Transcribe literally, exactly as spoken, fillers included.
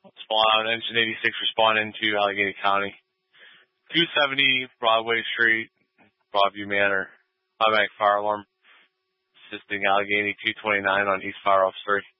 Small Island, Engine eighty-six responding to Allegheny County. two seventy Broadway Street, Broadview Manor. Automatic fire alarm. Assisting Allegheny two twenty-nine on East Fire Off three.